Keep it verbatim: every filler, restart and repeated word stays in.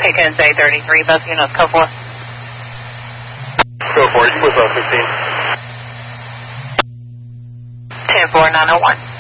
Chickens A thirty-three, both units, code four. Code four, you with uh, fifteen. ten four nine oh one.